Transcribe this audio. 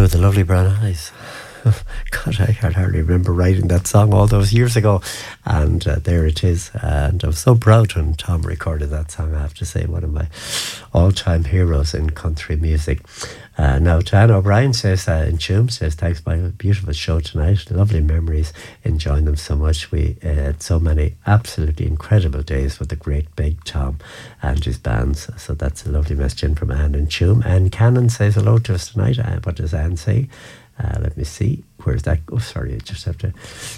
with the lovely brown eyes. God, I can hardly remember writing that song all those years ago. And there it is. And I was so proud when Tom recorded that song, I have to say, one of my all-time heroes in country music. Now, Jan O'Brien says, in Tuam, says, thanks for a beautiful show tonight. Lovely memories, enjoying them so much. We had so many absolutely incredible days with the great Big Tom and his bands. So that's a lovely message in from Anne in Tuam. Anne Cannon says hello to us tonight. What does Anne say? Let me see. Where's that? Oh, sorry, I just have to